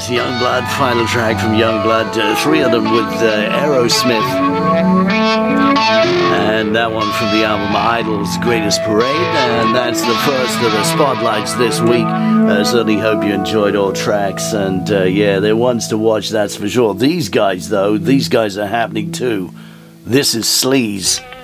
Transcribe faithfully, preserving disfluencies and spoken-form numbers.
was Youngblood, final track from Youngblood, uh, three of them with uh, Aerosmith. And that one from the album Idol's Greatest Parade. And that's the first of the spotlights this week. I uh, certainly hope you enjoyed all tracks. And uh, yeah, they're ones to watch, that's for sure. These guys, though, these guys are happening too. This is Sleaze.